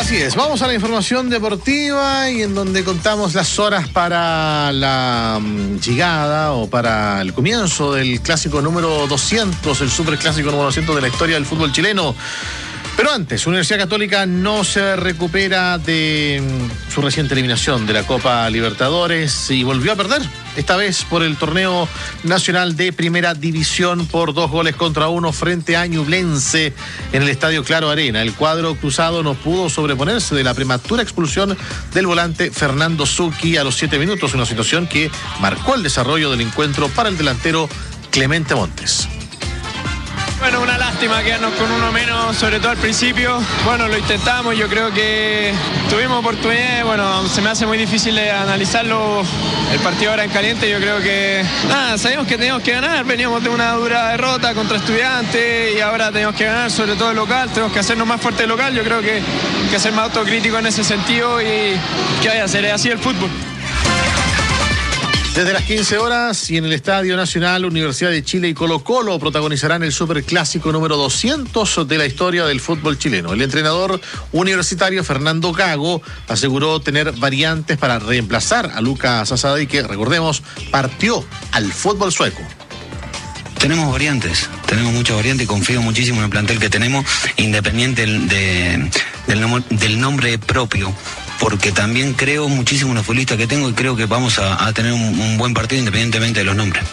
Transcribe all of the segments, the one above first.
Así es, vamos a la información deportiva y en donde contamos las horas para la llegada o para el comienzo del clásico número 200, el superclásico número 200 de la historia del fútbol chileno. Pero antes, Universidad Católica no se recupera de su reciente eliminación de la Copa Libertadores y volvió a perder, esta vez por el torneo nacional de Primera División por 2-1 frente a Ñublense en el Estadio Claro Arena. El cuadro cruzado no pudo sobreponerse de la prematura expulsión del volante Fernando Zucchi a los 7 minutos, una situación que marcó el desarrollo del encuentro para el delantero Clemente Montes. Bueno, una lástima quedarnos con uno menos, sobre todo al principio. Bueno, lo intentamos, yo creo que tuvimos oportunidades. Bueno, se me hace muy difícil analizarlo el partido ahora en caliente. Yo creo que, sabíamos que teníamos que ganar. Veníamos de una dura derrota contra Estudiantes y ahora tenemos que ganar, sobre todo el local. Tenemos que hacernos más fuerte el local. Yo creo que hay que ser más autocrítico en ese sentido y que vaya a ser así el fútbol. Desde las 15 horas y en el Estadio Nacional, Universidad de Chile y Colo-Colo protagonizarán el superclásico número 200 de la historia del fútbol chileno. El entrenador universitario Fernando Gago aseguró tener variantes para reemplazar a Lucas Asadi, que, recordemos, partió al fútbol sueco. Tenemos muchas variantes y confío muchísimo en el plantel que tenemos, independiente del nombre propio, porque también creo muchísimo en los futbolistas que tengo y creo que vamos a tener un buen partido independientemente de los nombres.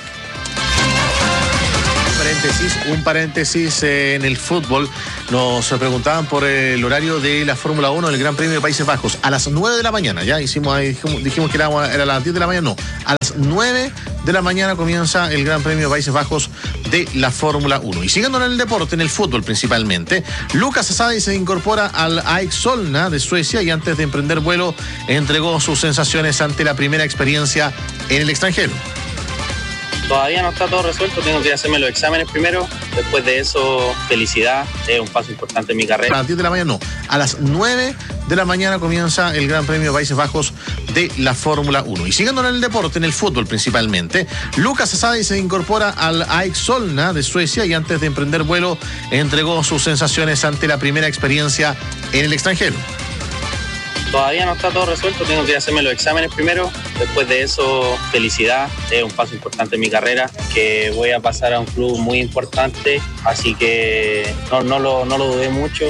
Un paréntesis en el fútbol. Nos preguntaban por el horario de la Fórmula 1 del Gran Premio de Países Bajos. A las 9 de la mañana, ya dijimos que era a las 10 de la mañana, no. A las 9 de la mañana comienza el Gran Premio de Países Bajos de la Fórmula 1. Y siguiendo en el deporte, en el fútbol principalmente, Lucas Asadi se incorpora al AEK Solna de Suecia y antes de emprender vuelo entregó sus sensaciones ante la primera experiencia en el extranjero. Todavía no está todo resuelto, tengo que hacerme los exámenes primero. Después de eso, felicidad, es un paso importante en mi carrera. A las 10 de la mañana no, a las 9 de la mañana comienza el Gran Premio de Países Bajos de la Fórmula 1. Y siguiendo en el deporte, en el fútbol principalmente, Lucas Asadi se incorpora al AEK Solna de Suecia y antes de emprender vuelo entregó sus sensaciones ante la primera experiencia en el extranjero. Todavía no está todo resuelto, tengo que hacerme los exámenes primero. Después de eso, felicidad, es un paso importante en mi carrera, que voy a pasar a un club muy importante, así que no lo dudé mucho.